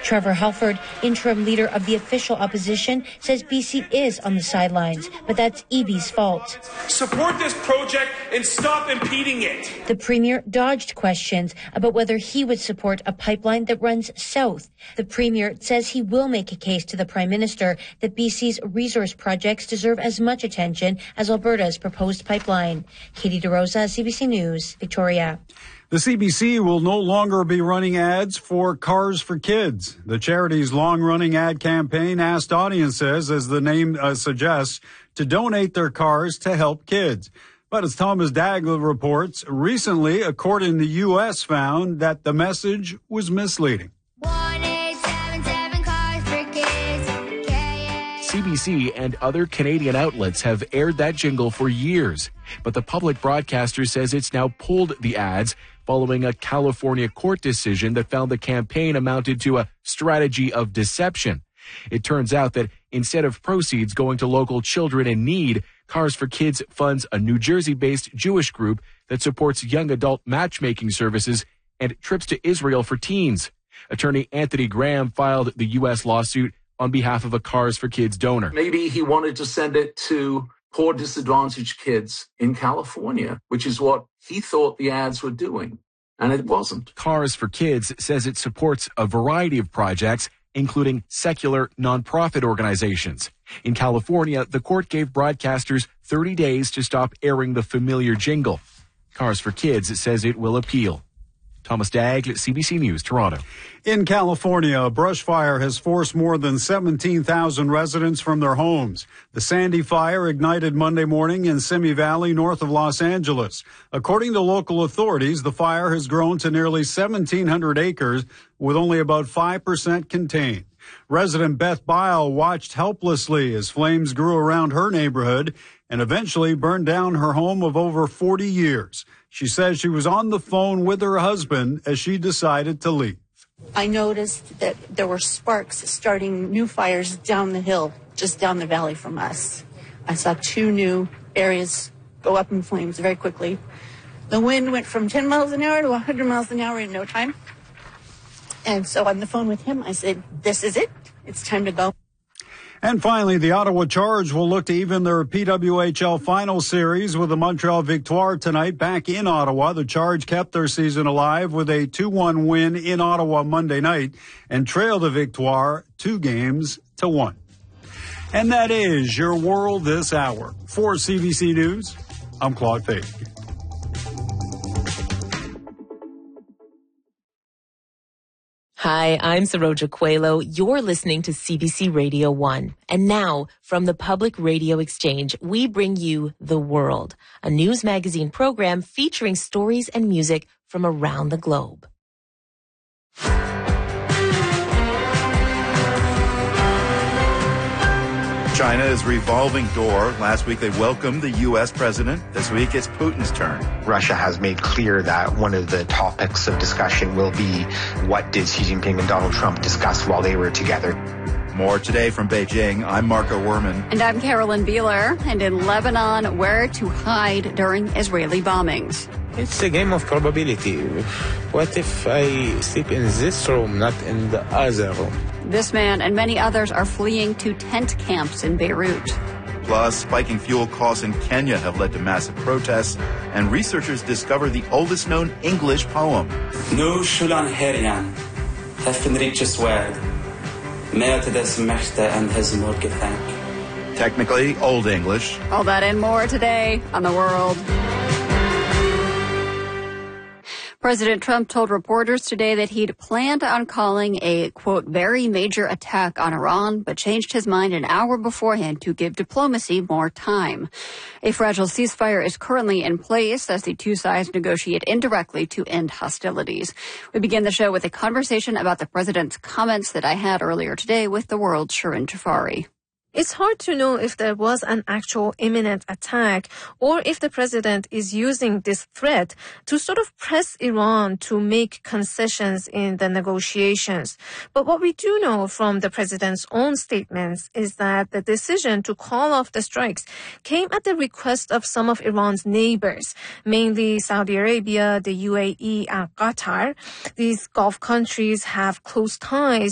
Trevor Halford, interim leader of the official opposition, says BC is on the sidelines, but that's EB's fault. Support this project and stop impeding it. The premier dodged questions about whether he would support a pipeline that runs south. The premier says he will make a case to the Prime Minister that BC's resource projects deserve as much attention as Alberta's proposed pipeline. Katie DeRosa, CBC News, Victoria. The CBC will no longer be running ads for Cars for Kids. The charity's long-running ad campaign asked audiences, as the name suggests, to donate their cars to help kids. But as Thomas Dagler reports, recently a court in the U.S. found that the message was misleading. 1877 Cars for Kids. CBC and other Canadian outlets have aired that jingle for years, but the public broadcaster says it's now pulled the ads following a California court decision that found the campaign amounted to a strategy of deception. It turns out that instead of proceeds going to local children in need, Cars for Kids funds a New Jersey-based Jewish group that supports young adult matchmaking services and trips to Israel for teens. Attorney Anthony Graham filed the U.S. lawsuit on behalf of a Cars for Kids donor. Maybe he wanted to send it to poor, disadvantaged kids in California, which is what he thought the ads were doing, and it wasn't. Cars for Kids says it supports a variety of projects, including secular nonprofit organizations. In California, the court gave broadcasters 30 days to stop airing the familiar jingle. Cars for Kids says it will appeal. Thomas Dagg, CBC News, Toronto. In California, a brush fire has forced more than 17,000 residents from their homes. The Sandy Fire ignited Monday morning in Simi Valley, north of Los Angeles. According to local authorities, the fire has grown to nearly 1,700 acres, with only about 5% contained. Resident Beth Bile watched helplessly as flames grew around her neighborhood and eventually burned down her home of over 40 years. She says she was on the phone with her husband as she decided to leave. I noticed that there were sparks starting new fires down the hill, just down the valley from us. I saw 2 new areas go up in flames very quickly. The wind went from 10 miles an hour to 100 miles an hour in no time. And so on the phone with him, I said, this is it. It's time to go. And finally, the Ottawa Charge will look to even their PWHL final series with the Montreal Victoire tonight back in Ottawa. The Charge kept their season alive with a 2-1 win in Ottawa Monday night and trailed the Victoire 2-1. And that is your world this hour. For CBC News, I'm Claude Fade. Hi, I'm Saroja Coelho. You're listening to CBC Radio 1. And now, from the Public Radio Exchange, we bring you The World, a news magazine program featuring stories and music from around the globe. China's revolving door. Last week they welcomed the U.S. president. This week it's Putin's turn. Russia has made clear that one of the topics of discussion will be what did Xi Jinping and Donald Trump discuss while they were together. More today from Beijing. I'm Marco Werman. And I'm Carolyn Beeler. And in Lebanon, where to hide during Israeli bombings. It's a game of probability. What if I sleep in this room, not in the other room? This man and many others are fleeing to tent camps in Beirut. Plus, spiking fuel costs in Kenya have led to massive protests, and researchers discover the oldest known English poem. Nu shulan heryan, hefnrik jeswerd, mertedes mechte and hezmod gethank. Technically, Old English. All that and more today on The World. President Trump told reporters today that he'd planned on calling a, quote, very major attack on Iran, but changed his mind an hour beforehand to give diplomacy more time. A fragile ceasefire is currently in place as the two sides negotiate indirectly to end hostilities. We begin the show with a conversation about the president's comments that I had earlier today with The World's Shirin Jafari. It's hard to know if there was an actual imminent attack or if the president is using this threat to sort of press Iran to make concessions in the negotiations. But what we do know from the president's own statements is that the decision to call off the strikes came at the request of some of Iran's neighbors, mainly Saudi Arabia, the UAE, and Qatar. These Gulf countries have close ties